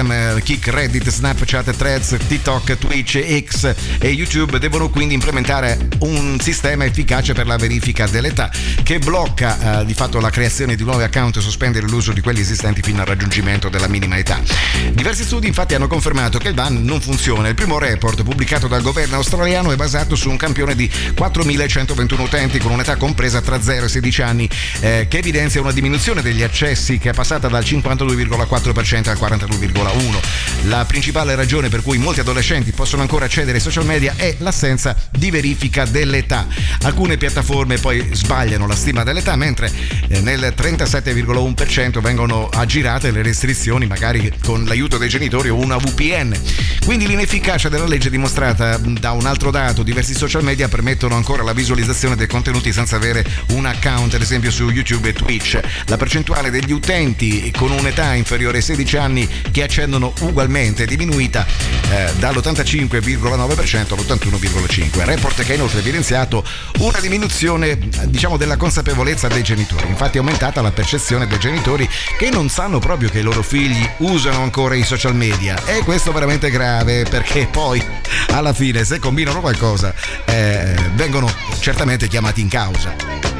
Instagram, Kik, Reddit, Snapchat, Threads, TikTok, Twitch, X e YouTube devono quindi implementare un sistema efficace per la verifica dell'età che blocca di fatto la creazione di nuovi account e sospendere l'uso di quelli esistenti fino al raggiungimento della minima età. Diversi studi infatti hanno confermato che il ban non funziona. Il primo report pubblicato dal governo australiano è basato su un campione di 4.121 utenti con un'età compresa tra 0 e 16 anni che evidenzia una diminuzione degli accessi che è passata dal 52,4% al 42,1%. La principale ragione per cui molti adolescenti possono ancora accedere ai social media è l'assenza di verifica dell'età. Alcune piattaforme poi sbagliano la stima dell'età, mentre nel 37,1% vengono aggirate le restrizioni magari con l'aiuto dei genitori o una VPN. Quindi l'inefficacia della legge è dimostrata da un altro dato: diversi social media permettono ancora la visualizzazione dei contenuti senza avere un account, ad esempio su YouTube e Twitch. La percentuale degli utenti con un'età inferiore ai 16 anni che accendono ugualmente è diminuita dall'85,9% all'81,5%. Report che ha inoltre evidenziato una diminuzione della consapevolezza dei genitori. Infatti è aumentata la percezione dei genitori che non sanno proprio che i loro figli usano ancora i social media, e questo è veramente grave, perché poi alla fine se combinano qualcosa vengono certamente chiamati in causa.